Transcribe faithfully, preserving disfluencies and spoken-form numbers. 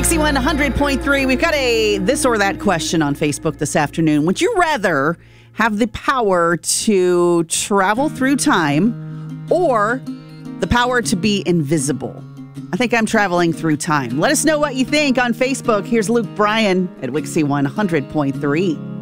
Wixie one hundred point three. We've got a this or that question on Facebook this afternoon. Would you rather have the power to travel through time or the power to be invisible? I think I'm traveling through time. Let us know what you think on Facebook. Here's Luke Bryan at Wixie one hundred point three.